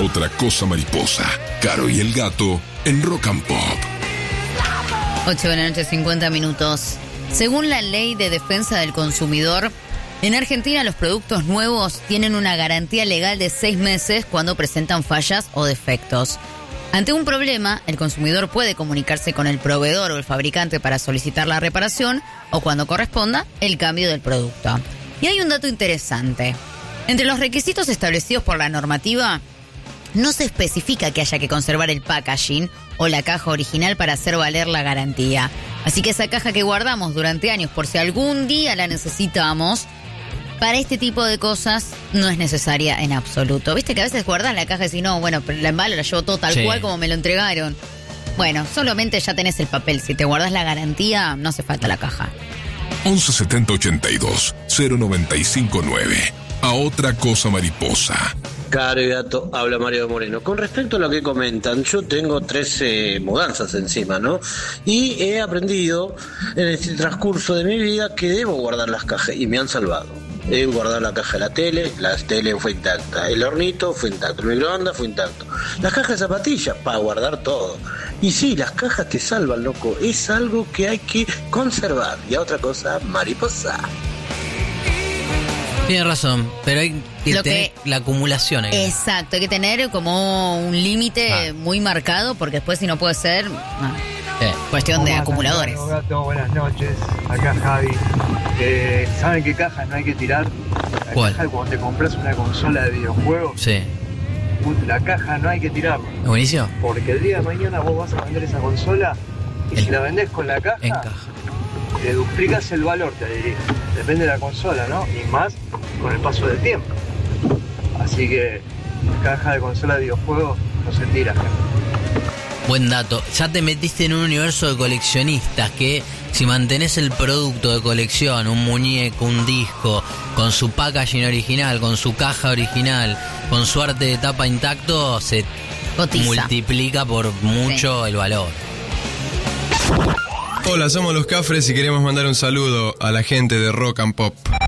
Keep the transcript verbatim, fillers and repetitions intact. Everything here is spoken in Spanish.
otra cosa mariposa. Caro y el gato en Rock and Pop. ocho de la noche, cincuenta minutos. Según la Ley de Defensa del Consumidor, en Argentina los productos nuevos tienen una garantía legal de seis meses cuando presentan fallas o defectos. Ante un problema, el consumidor puede comunicarse con el proveedor o el fabricante para solicitar la reparación o, cuando corresponda, el cambio del producto. Y hay un dato interesante. Entre los requisitos establecidos por la normativa, no se especifica que haya que conservar el packaging o la caja original para hacer valer la garantía. Así que esa caja que guardamos durante años por si algún día la necesitamos, para este tipo de cosas no es necesaria en absoluto. Viste que a veces guardás la caja y decís, no, bueno, pero la embalo, la llevo todo tal sí. cual como me lo entregaron. Bueno, solamente ya tenés el papel. Si te guardás la garantía, no hace falta la caja. once setenta ochenta y dos cero noventa y cinco nueve. A otra cosa mariposa. Caro y gato, habla Mario Moreno. Con respecto a lo que comentan, yo tengo trece mudanzas encima, ¿no? Y he aprendido en este transcurso de mi vida que debo guardar las cajas y me han salvado. He guardado la caja de la tele, la tele fue intacta, el hornito fue intacto, el microondas fue intacto. Las cajas de zapatillas, para guardar todo. Y sí, las cajas te salvan, loco. Es algo que hay que conservar. Y a otra cosa, mariposa. Tienes razón, pero hay que Lo tener que, la acumulación. Ahí. Exacto, hay que tener como un límite ah. muy marcado, porque después si no puede ser no, sí. cuestión de acumuladores. Hola, gato, buenas noches, acá Javi. Eh, ¿Saben qué caja no hay que tirar? La ¿Cuál? Caja cuando te compras una consola de videojuegos. Sí. La caja no hay que tirarla. ¿Buenísimo? Porque el día de mañana vos vas a vender esa consola y el, si la vendés con la caja, en caja, le duplicas el valor, te diría. Depende de la consola, ¿no? Y más con el paso del tiempo. Así que caja de consola de videojuegos no se tira. Buen dato. Ya te metiste en un universo de coleccionistas que si mantenés el producto de colección, un muñeco, un disco, con su packaging original, con su caja original, con su arte de tapa intacto, se cotiza, multiplica por mucho sí. el valor. Hola, somos los Cafres y queremos mandar un saludo a la gente de Rock and Pop.